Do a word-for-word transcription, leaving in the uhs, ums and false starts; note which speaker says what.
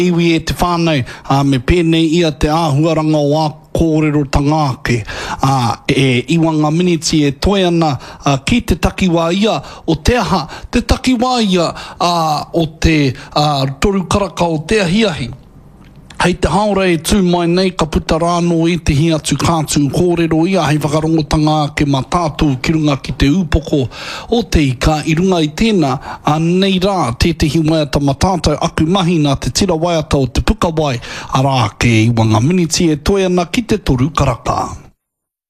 Speaker 1: iwi e te whānau, uh, me pēnei ia te āhuaranga o a kōrero tangāke. Uh, e iwanga miniti e toi ana uh, ki te takiwā ia o te aha, te takiwā ia uh, o te uh, toru karaka o te ahiahi. Hei te haora e tū mai nei ka puta rāno i te hi atu kātū kōrero ia hei whakarongotanga ke mā tātou ki runga ki te upoko o te ika i runga i tēnā a nei rā tētehi waiata mā tātou aku mahi nā te tira waiata o te puka wai a rā ke iwanga miniti e toi ana ki te toru karaka.